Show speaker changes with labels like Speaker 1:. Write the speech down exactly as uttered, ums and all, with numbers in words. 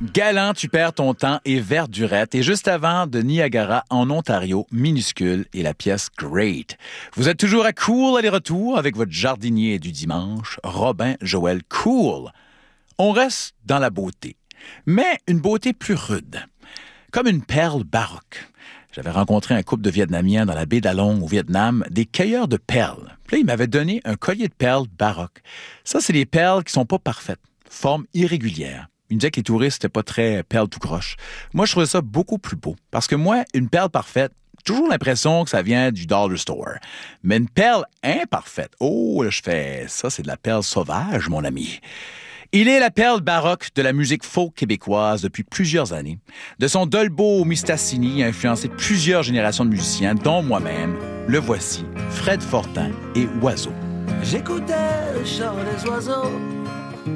Speaker 1: Galant, tu perds ton temps et Verdurette. Et juste avant, de Niagara en Ontario, Minuscule et la pièce Great. Vous êtes toujours à Cool aller-retour avec votre jardinier du dimanche, Robin Joël Cool. On reste dans la beauté, mais une beauté plus rude, comme une perle baroque. J'avais rencontré un couple de Vietnamiens dans la baie d'Along au Vietnam, des cueilleurs de perles. Puis là, ils m'avaient donné un collier de perles baroque. Ça, c'est des perles qui sont pas parfaites, forme irrégulière. Ils me disaient que les touristes n'étaient pas très perles tout croche. Moi, je trouvais ça beaucoup plus beau. Parce que moi, une perle parfaite, j'ai toujours l'impression que ça vient du dollar store. Mais une perle imparfaite, oh, là, je fais ça, c'est de la perle sauvage, mon ami. Il est la perle baroque de la musique folk québécoise depuis plusieurs années. De son Dolbeau au Mistassini, il a influencé plusieurs générations de musiciens, dont moi-même. Le voici, Fred Fortin et Oiseau.
Speaker 2: J'écoutais le chant des oiseaux